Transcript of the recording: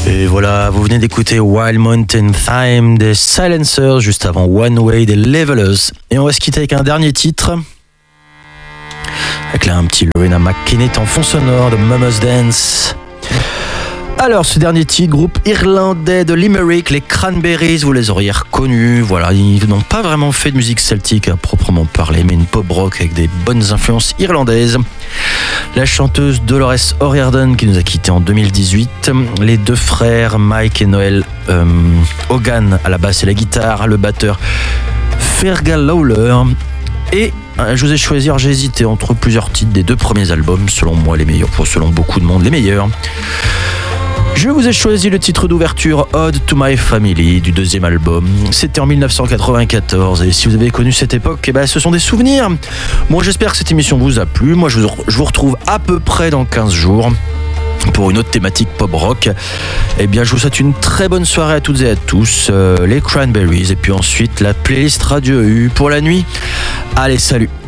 Et voilà, vous venez d'écouter Wild Mountain Thyme des Silencers, juste avant One Way des Levelers. Et on va se quitter avec un dernier titre. Avec là un petit Lorena McKinney en fond sonore de Mama's Dance. Alors, ce dernier titre, groupe irlandais de Limerick, les Cranberries, vous les auriez reconnus. Voilà, ils n'ont pas vraiment fait de musique celtique à proprement parler, mais une pop rock avec des bonnes influences irlandaises. La chanteuse Dolores O'Riordan qui nous a quittés en 2018. Les deux frères Mike et Noel Hogan à la basse et la guitare, le batteur Fergal Lawler. Et je vous ai choisi, j'ai hésité entre plusieurs titres des deux premiers albums, selon moi les meilleurs, selon beaucoup de monde les meilleurs. Je vous ai choisi le titre d'ouverture Ode to My Family du deuxième album. C'était en 1994 et si vous avez connu cette époque, ce sont des souvenirs. Bon, j'espère que cette émission vous a plu. Moi, je vous retrouve à peu près dans 15 jours pour une autre thématique pop rock. Je vous souhaite une très bonne soirée à toutes et à tous. Les Cranberries et puis ensuite la playlist Radio U pour la nuit. Allez, salut!